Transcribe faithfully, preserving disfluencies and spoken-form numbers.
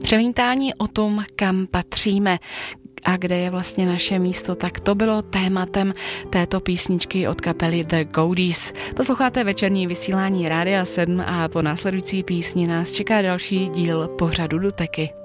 Přemítání o tom, kam patříme a kde je vlastně naše místo, tak to bylo tématem této písničky od kapely The Goodies. Posloucháte večerní vysílání Rádia sedm a po následující písni nás čeká další díl pořadu Doteky.